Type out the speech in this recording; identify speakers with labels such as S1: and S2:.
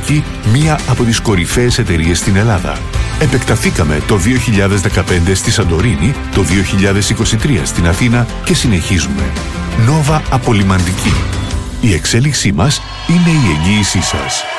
S1: Απολυμαντική, μία από τις κορυφαίες εταιρείες στην Ελλάδα. Επεκταθήκαμε το 2015 στη Σαντορίνη, το 2023 στην Αθήνα και συνεχίζουμε. Nova Απολυμαντική. Η εξέλιξή μας είναι η εγγύησή σας.